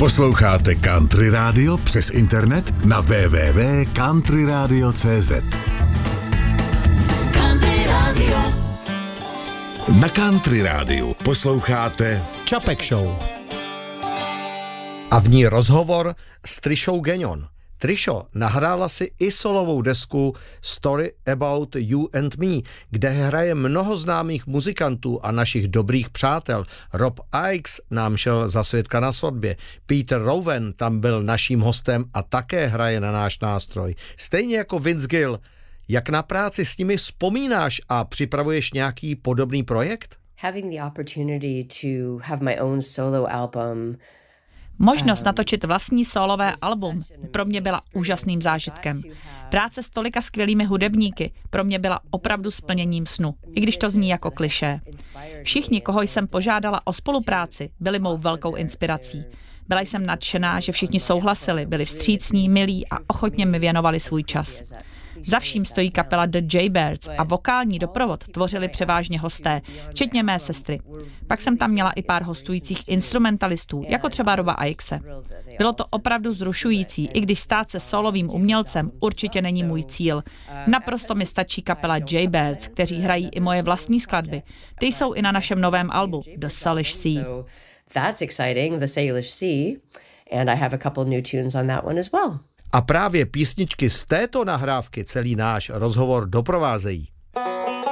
Posloucháte Country Radio přes internet na www.countryradio.cz. Country Radio. Na Country Rádiu posloucháte Čapek Show. A v ní rozhovor s Trishou Gagnon. Trisho nahrála si i solovou desku Story About You and Me, kde hraje mnoho známých muzikantů a našich dobrých přátel. Rob Ickes nám šel za svědka na svatbě. Peter Rowan tam byl naším hostem a také hraje na náš nástroj. Stejně jako Vince Gill. Jak na práci s nimi vzpomínáš a připravuješ nějaký podobný projekt? Having the opportunity to have my own solo album. Možnost natočit vlastní sólové album pro mě byla úžasným zážitkem. Práce s tolika skvělými hudebníky pro mě byla opravdu splněním snu, i když to zní jako klišé. Všichni, koho jsem požádala o spolupráci, byli mou velkou inspirací. Byla jsem nadšená, že všichni souhlasili, byli vstřícní, milí a ochotně mi věnovali svůj čas. Za vším stojí kapela The Jaybirds a vokální doprovod tvořili převážně hosté, včetně mé sestry. Pak jsem tam měla i pár hostujících instrumentalistů, jako třeba Roba Ickese. Bylo to opravdu vzrušující, i když stát se solovým umělcem určitě není můj cíl. Naprosto mi stačí kapela Jaybirds, kteří hrají i moje vlastní skladby. Ty jsou i na našem novém albu The Salish Sea. That's exciting, The Salish Sea, and I have a couple new tunes on that one as well. A právě písničky z této nahrávky celý náš rozhovor doprovázejí.